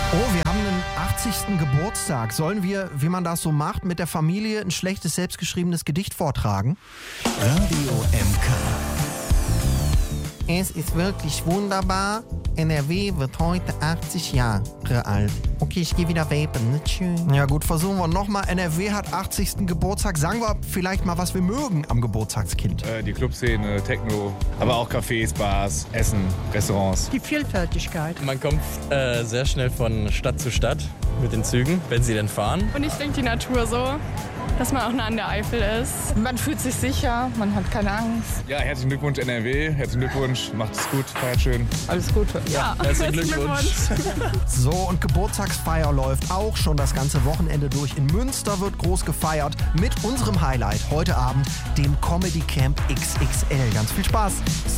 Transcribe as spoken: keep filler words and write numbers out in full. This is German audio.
Oh, wir haben den achtzigsten Geburtstag. Sollen wir, wie man das so macht, mit der Familie ein schlechtes, selbstgeschriebenes Gedicht vortragen? Radio M K. Es ist wirklich wunderbar. N R W wird heute achtzig Jahre alt. Okay, ich gehe wieder vapen. Nicht schön. Ja gut, versuchen wir nochmal. N R W hat achtzigsten Geburtstag. Sagen wir vielleicht mal, was wir mögen am Geburtstagskind. Äh, die Clubszene, Techno, aber auch Cafés, Bars, Essen, Restaurants. Die Vielfältigkeit. Man kommt äh, sehr schnell von Stadt zu Stadt mit den Zügen, wenn sie denn fahren. Und ich denke die Natur so, dass man auch nah an der Eifel ist. Man fühlt sich sicher, man hat keine Angst. Ja, herzlichen Glückwunsch N R W, herzlichen Glückwunsch, macht es gut, feiert schön. Alles Gute. Ja, Herzlichen Glückwunsch. So, und Geburtstagsfeier läuft auch schon das ganze Wochenende durch. In Münster wird groß gefeiert mit unserem Highlight heute Abend, dem Comedy Camp X X L. Ganz viel Spaß.